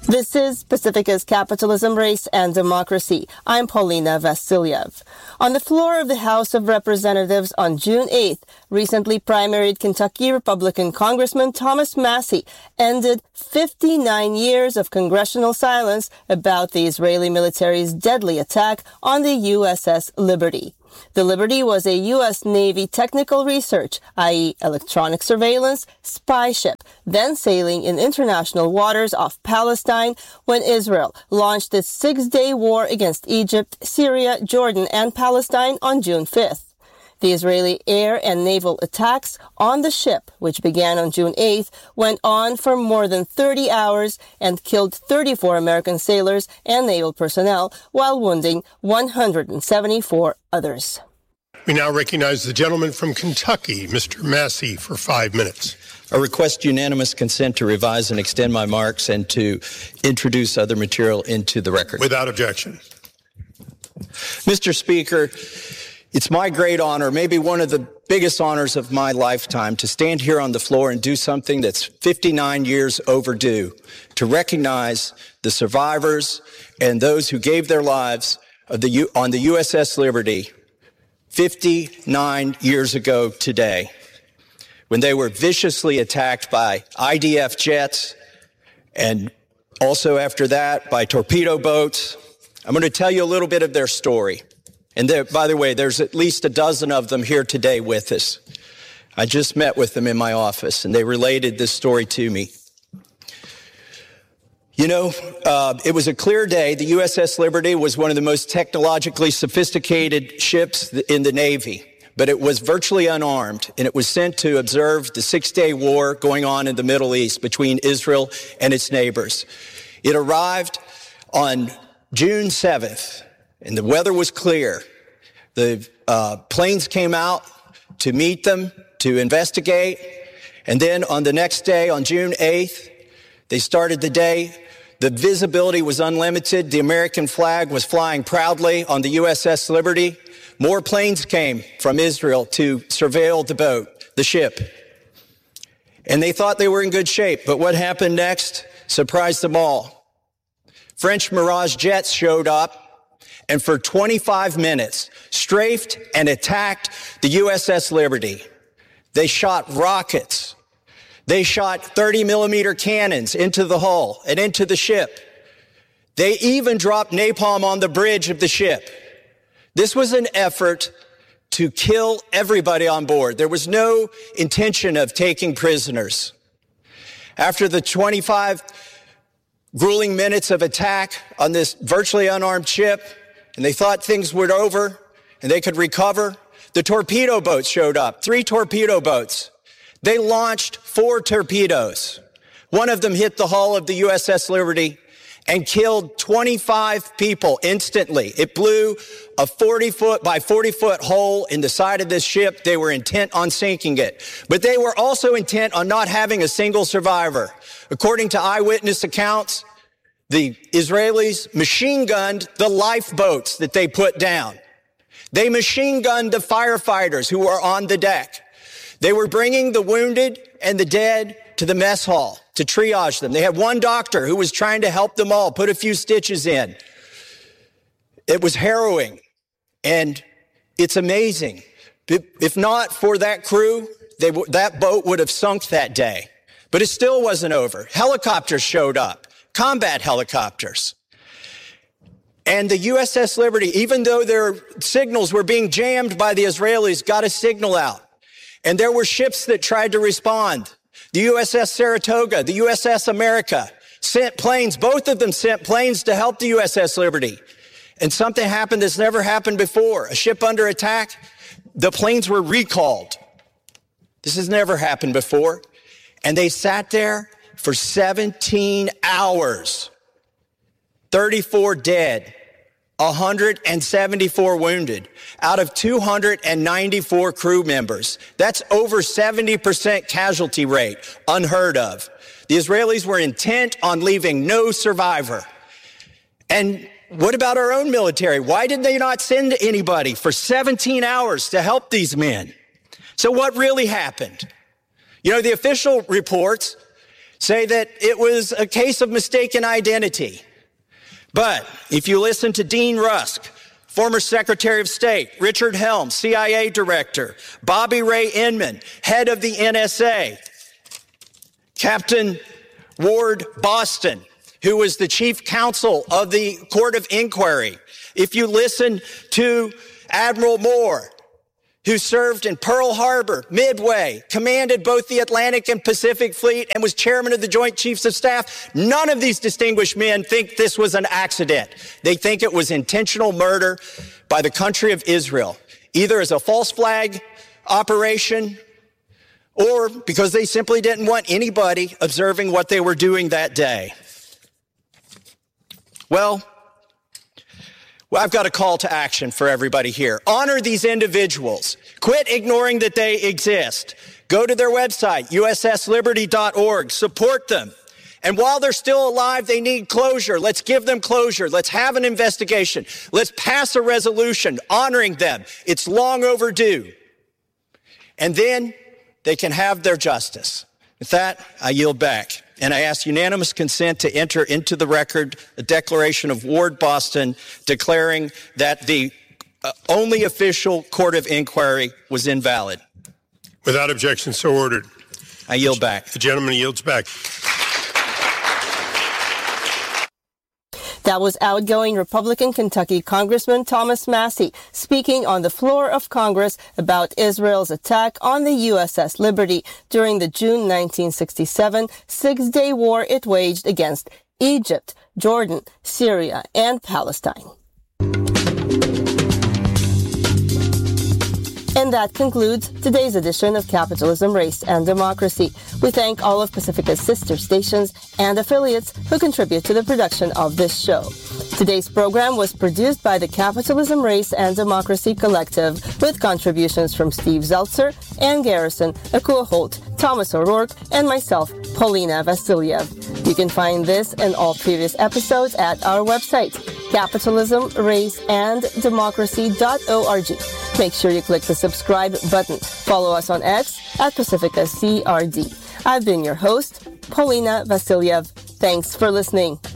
This is Pacifica's Capitalism, Race, and Democracy. I'm Paulina Vasiliev. On the floor of the House of Representatives on June 8th, recently primaried Kentucky Republican Congressman Thomas Massie ended 59 years of congressional silence about the Israeli military's deadly attack on the USS Liberty. The Liberty was a U.S. Navy technical research, i.e. electronic surveillance, spy ship, then sailing in international waters off Palestine when Israel launched its six-day war against Egypt, Syria, Jordan, and Palestine on June 5th. The Israeli air and naval attacks on the ship, which began on June 8th, went on for more than 30 hours and killed 34 American sailors and naval personnel while wounding 174 others. We now recognize the gentleman from Kentucky, Mr. Massie, for 5 minutes. I request unanimous consent to revise and extend my marks and to introduce other material into the record. Without objection. Mr. Speaker, it's my great honor, maybe one of the biggest honors of my lifetime, to stand here on the floor and do something that's 59 years overdue, to recognize the survivors and those who gave their lives on the USS Liberty 59 years ago today, when they were viciously attacked by IDF jets and also after that by torpedo boats. I'm going to tell you a little bit of their story. And there, by the way, there's at least a dozen of them here today with us. I just met with them in my office, and they related this story to me. You know, it was a clear day. The USS Liberty was one of the most technologically sophisticated ships in the Navy, but it was virtually unarmed, and it was sent to observe the six-day war going on in the Middle East between Israel and its neighbors. It arrived on June 7th. And the weather was clear. The planes came out to meet them, to investigate. And then on the next day, on June 8th, they started the day. The visibility was unlimited. The American flag was flying proudly on the USS Liberty. More planes came from Israel to surveil the boat, the ship. And they thought they were in good shape. But what happened next surprised them all. French Mirage jets showed up, and for 25 minutes, strafed and attacked the USS Liberty. They shot rockets. They shot 30-millimeter cannons into the hull and into the ship. They even dropped napalm on the bridge of the ship. This was an effort to kill everybody on board. There was no intention of taking prisoners. After the 25 grueling minutes of attack on this virtually unarmed ship, and they thought things were over and they could recover, the torpedo boats showed up, 3 torpedo boats. They launched 4 torpedoes. One of them hit the hull of the USS Liberty and killed 25 people instantly. It blew a 40-foot by 40-foot hole in the side of this ship. They were intent on sinking it. But they were also intent on not having a single survivor. According to eyewitness accounts, the Israelis machine gunned the lifeboats that they put down. They machine gunned the firefighters who were on the deck. They were bringing the wounded and the dead to the mess hall to triage them. They had one doctor who was trying to help them all, put a few stitches in. It was harrowing, and it's amazing. If not for that crew, that boat would have sunk that day. But it still wasn't over. Helicopters showed up. Combat helicopters. And the USS Liberty, even though their signals were being jammed by the Israelis, got a signal out. And there were ships that tried to respond. The USS Saratoga, the USS America sent planes. Both of them sent planes to help the USS Liberty. And something happened that's never happened before. A ship under attack, the planes were recalled. This has never happened before. And they sat there for 17 hours, 34 dead, 174 wounded out of 294 crew members. That's over 70% casualty rate, unheard of. The Israelis were intent on leaving no survivor. And what about our own military? Why did they not send anybody for 17 hours to help these men? So what really happened? You know, the official reports say that it was a case of mistaken identity. But if you listen to Dean Rusk, former Secretary of State, Richard Helms, CIA Director, Bobby Ray Inman, head of the NSA, Captain Ward Boston, who was the chief counsel of the Court of Inquiry, if you listen to Admiral Moore, who served in Pearl Harbor, Midway, commanded both the Atlantic and Pacific Fleet, and was chairman of the Joint Chiefs of Staff. None of these distinguished men think this was an accident. They think it was intentional murder by the country of Israel, either as a false flag operation or because they simply didn't want anybody observing what they were doing that day. Well, I've got a call to action for everybody here. Honor these individuals. Quit ignoring that they exist. Go to their website, ussliberty.org. Support them. And while they're still alive, they need closure. Let's give them closure. Let's have an investigation. Let's pass a resolution honoring them. It's long overdue. And then they can have their justice. With that, I yield back. And I ask unanimous consent to enter into the record a declaration of Ward Boston declaring that the only official court of inquiry was invalid. Without objection, so ordered. I yield back. The gentleman yields back. That was outgoing Republican Kentucky Congressman Thomas Massie speaking on the floor of Congress about Israel's attack on the USS Liberty during the June 1967 six-day war it waged against Egypt, Jordan, Syria, and Palestine. And that concludes today's edition of Capitalism, Race, and Democracy. We thank all of Pacifica's sister stations and affiliates who contribute to the production of this show. Today's program was produced by the Capitalism, Race, and Democracy Collective with contributions from Steve Zeltzer, Ann Garrison, Akua Holt, Thomas O'Rourke, and myself, Paulina Vasiliev. You can find this and all previous episodes at our website, capitalismraceanddemocracy.org. Make sure you click the subscribe button. Follow us on X at Pacifica CRD. I've been your host, Paulina Vasiliev. Thanks for listening.